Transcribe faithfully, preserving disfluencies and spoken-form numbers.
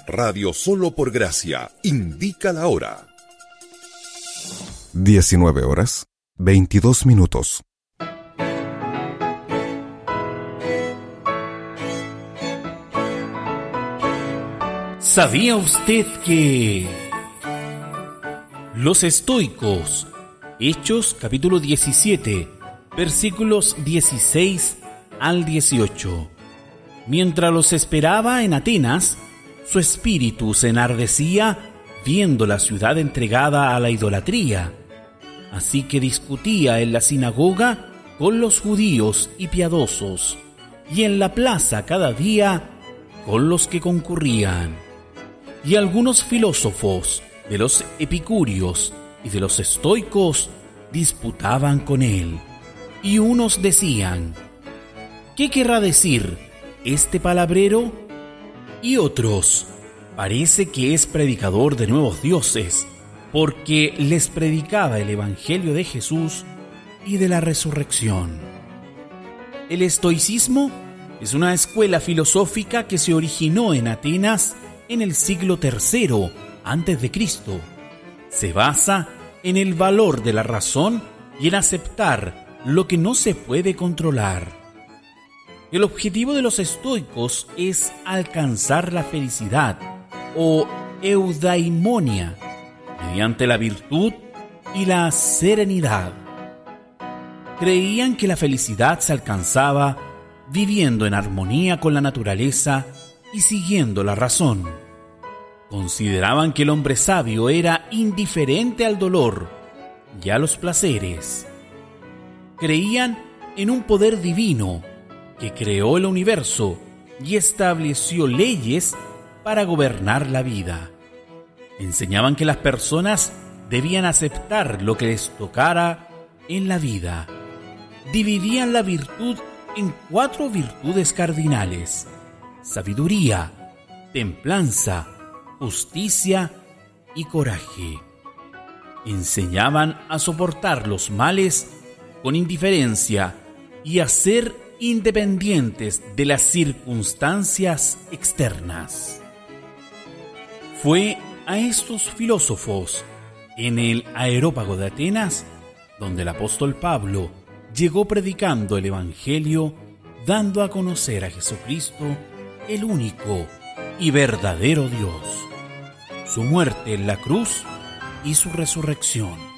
Radio Solo por Gracia indica la hora. diecinueve horas, veintidós minutos. ¿Sabía usted que los estoicos, Hechos capítulo diecisiete, versículos dieciséis al dieciocho, mientras los esperaba en Atenas, su espíritu se enardecía viendo la ciudad entregada a la idolatría, así que discutía en la sinagoga con los judíos y piadosos, y en la plaza cada día con los que concurrían. Y algunos filósofos de los epicúreos y de los estoicos disputaban con él, y unos decían: ¿qué querrá decir este palabrero? Y otros: parece que es predicador de nuevos dioses, porque les predicaba el evangelio de Jesús y de la resurrección. El estoicismo es una escuela filosófica que se originó en Atenas en el siglo tercero antes de Cristo. Se basa en el valor de la razón y en aceptar lo que no se puede controlar. El objetivo de los estoicos es alcanzar la felicidad o eudaimonia mediante la virtud y la serenidad. Creían que la felicidad se alcanzaba viviendo en armonía con la naturaleza y siguiendo la razón. Consideraban que el hombre sabio era indiferente al dolor y a los placeres. Creían en un poder divino que creó el universo y estableció leyes para gobernar la vida. Enseñaban que las personas debían aceptar lo que les tocara en la vida. Dividían la virtud en cuatro virtudes cardinales: sabiduría, templanza, justicia y coraje. Enseñaban a soportar los males con indiferencia y a ser independientes de las circunstancias externas. Fue a estos filósofos en el Areópago de Atenas donde el apóstol Pablo llegó predicando el evangelio, dando a conocer a Jesucristo, el único y verdadero Dios, su muerte en la cruz y su resurrección.